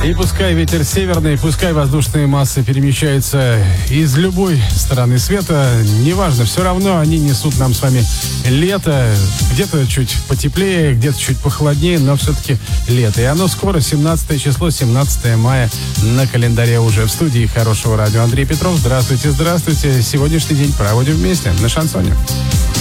И пускай ветер северный, пускай воздушные массы перемещаются из любой стороны света, неважно, все равно они несут нам с вами лето. Где-то чуть потеплее, где-то чуть похолоднее, но все-таки лето. И оно скоро, 17 число, 17 мая на календаре уже. В студии Хорошего радио Андрей Петров. Здравствуйте, здравствуйте. Сегодняшний день проводим вместе на шансоне.